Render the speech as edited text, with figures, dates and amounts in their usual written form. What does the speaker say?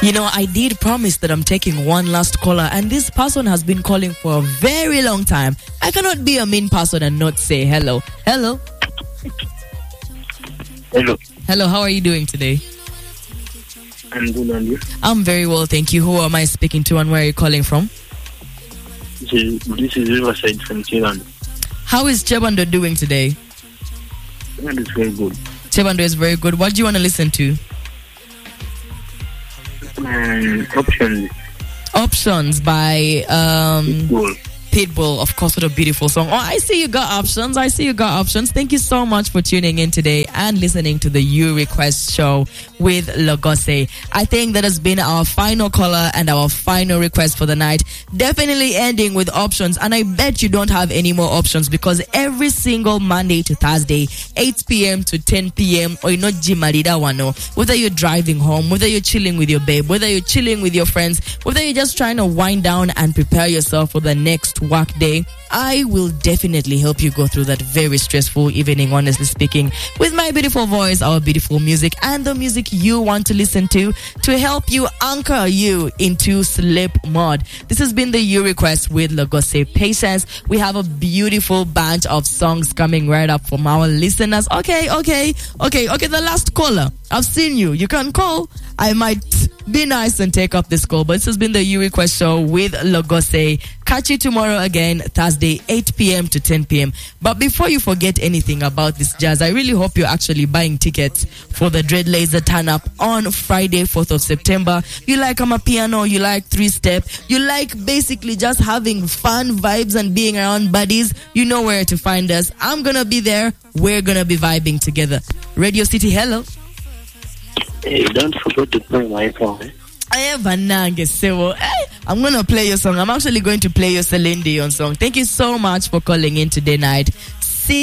I did promise that I'm taking one last caller, and this person has been calling for a very long time. I cannot be a mean person and not say hello. Hello. Hello. Hello, how are you doing today? I'm good, and you? I'm very well, thank you. Who am I speaking to and where are you calling from? This is Riverside from Chebando. How is Chebando doing today? Chebando is very good. Chebando is very good. What do you want to listen to? Options. Options by Pitbull. Pitbull, of course. What a beautiful song. Oh, I see you got options. Thank you so much for tuning in today and listening to the You Request show with Logose. I think that has been our final caller and our final request for the night. Definitely ending with options, and I bet you don't have any more options, because every single Monday to Thursday, 8 p.m. to 10 p.m. or whether you're driving home, whether you're chilling with your babe, whether you're chilling with your friends, whether you're just trying to wind down and prepare yourself for the next work day, I will definitely help you go through that very stressful evening, honestly speaking, with my beautiful voice, our beautiful music, and the music you want to listen to help you anchor you into sleep mode. This has been the You Request with Logose Patience. We have a beautiful bunch of songs coming right up from our listeners. Okay, the last caller. I've seen you. You can call. I might be nice and take up this call, but this has been the You Request show with Logose. Catch you tomorrow again, Thursday, 8 p.m. to 10 p.m. But before you forget anything about this jazz, I really hope you're actually buying tickets for the Dread Laser turn up on Friday, 4th of September. You like Amapiano, you like 3-step, you like basically just having fun vibes and being around buddies, you know where to find us. I'm gonna be there. We're gonna be vibing together. Radio City, hello. Hey, don't forget to play my song. I'm going to play your song. I'm actually going to play your Celine Dion song. Thank you so much for calling in today night.